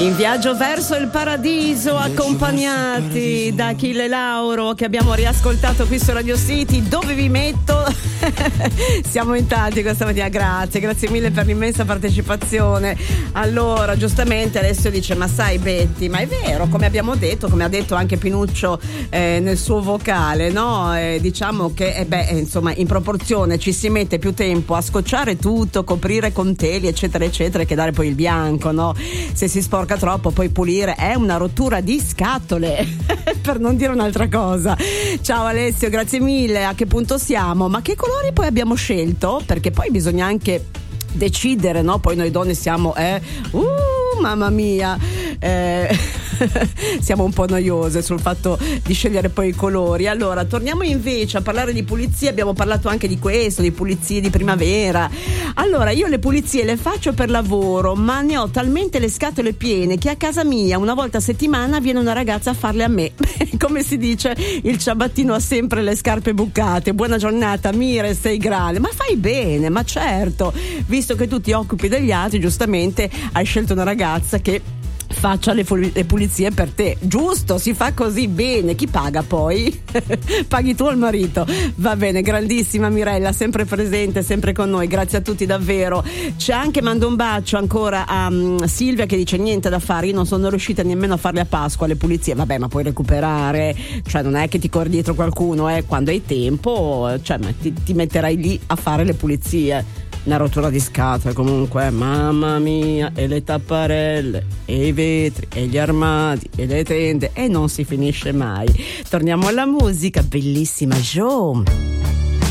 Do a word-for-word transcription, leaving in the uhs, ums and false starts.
In viaggio verso il paradiso, accompagnati da Achille Lauro, che abbiamo riascoltato qui su Radio City. Dove vi metto? Siamo in tanti questa mattina, grazie, grazie mille per l'immensa partecipazione. Allora, giustamente Alessio dice: ma sai Betty, ma è vero, come abbiamo detto, come ha detto anche Pinuccio eh, nel suo vocale, no? Eh, diciamo che eh beh, insomma, in proporzione ci si mette più tempo a scocciare tutto, coprire con teli, eccetera eccetera, che dare poi il bianco, no? Se si sporca troppo, poi pulire è una rottura di scatole per non dire un'altra cosa. Ciao Alessio, grazie mille. A che punto siamo? Ma che colori poi abbiamo scelto? Perché poi bisogna anche decidere, no? Poi noi donne siamo eh uh, mamma mia eh, siamo un po' noiose sul fatto di scegliere poi i colori. Allora, torniamo invece a parlare di pulizie. Abbiamo parlato anche di questo, di pulizie di primavera. Allora, io le pulizie le faccio per lavoro, ma ne ho talmente le scatole piene che a casa mia una volta a settimana viene una ragazza a farle a me. Come si dice, il ciabattino ha sempre le scarpe bucate. Buona giornata Mire, sei grande. Ma fai bene, ma certo, visto che tu ti occupi degli altri, giustamente hai scelto una ragazza che faccia le, ful- le pulizie per te, giusto? Si fa così, bene. Chi paga poi? Paghi tu o il marito? Va bene, grandissima Mirella, sempre presente, sempre con noi, grazie a tutti davvero. C'è anche, mando un bacio ancora a um, Silvia, che dice: niente da fare, io non sono riuscita nemmeno a farle a Pasqua le pulizie. Vabbè, ma puoi recuperare, cioè non è che ti corri dietro qualcuno, eh? Quando hai tempo, cioè ti, ti metterai lì a fare le pulizie. Una rottura di scatole comunque, mamma mia, e le tapparelle, e i vetri, e gli armadi, e le tende, e non si finisce mai. Torniamo alla musica, bellissima Joe.